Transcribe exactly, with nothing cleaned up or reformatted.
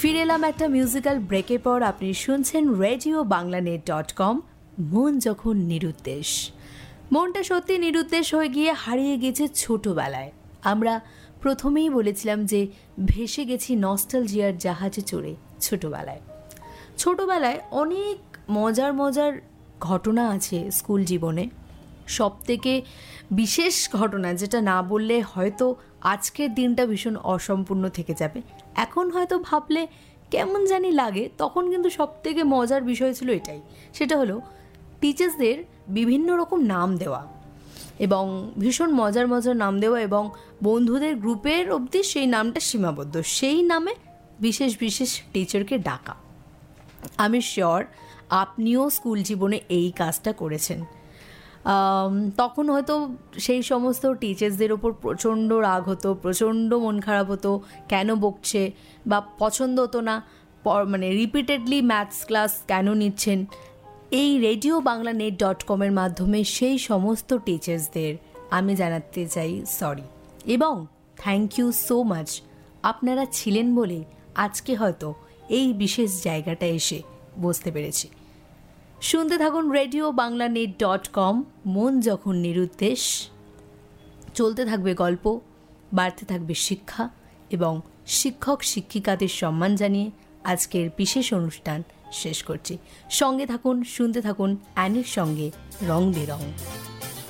ফিরে এলাম একটা মিউজিক্যাল ব্রেকের পর। আপনি শুনছেন radio Bangla net dot com. মন যখন নিরুদ্দেশ, মনটা সত্যি নিরুদ্দেশ হয়ে গিয়ে হারিয়ে গেছে ছোটোবেলায়। আমরা প্রথমেই বলেছিলাম যে ভেসে গেছি নস্টালজিয়ার জাহাজে চড়ে ছোটোবেলায়। ছোটোবেলায় অনেক মজার মজার ঘটনা আছে স্কুল জীবনে। সবথেকে বিশেষ ঘটনা যেটা না বললে হয়তো আজকের দিনটা ভীষণ অসম্পূর্ণ থেকে যাবে। এখন হয়তো ভাবলে কেমন জানি লাগে, তখন কিন্তু সবথেকে মজার বিষয় ছিল এটাই। সেটা হলো টিচার্সদের বিভিন্ন রকম নাম দেওয়া, এবং ভীষণ মজার মজার নাম দেওয়া, এবং বন্ধুদের গ্রুপের অবধি সেই নামটা সীমাবদ্ধ। সেই নামে বিশেষ বিশেষ টিচারকে ডাকা। আমি শিওর আপনিও স্কুল জীবনে এই কাজটা করেছেন। তখন হয়তো সেই সমস্ত টিচার্সদের ওপর প্রচণ্ড রাগ হতো, প্রচণ্ড মন খারাপ হতো, কেন বকছে, বা পছন্দ হতো না, মানে রিপিটেডলি ম্যাথস ক্লাস কেন নিচ্ছেন। এই রেডিও বাংলা নেট ডট কমের মাধ্যমে সেই সমস্ত টিচার্সদের আমি জানাতে চাই সরি, এবং থ্যাংক ইউ সো মাচ। আপনারা ছিলেন বলে আজকে হয়তো এই বিশেষ জায়গাটা এসে বসতে পেরেছি। শুনতে থাকুন radio Bangla net dot com. মন যখন নিরুদ্দেশ, চলতে থাকবে গল্প, বাড়তে থাকবে শিক্ষা, এবং শিক্ষক শিক্ষিকাদের সম্মান জানিয়ে আজকের বিশেষ অনুষ্ঠান শেষ করছি। সঙ্গে থাকুন, শুনতে থাকুন অ্যানির সঙ্গে রং বেরং।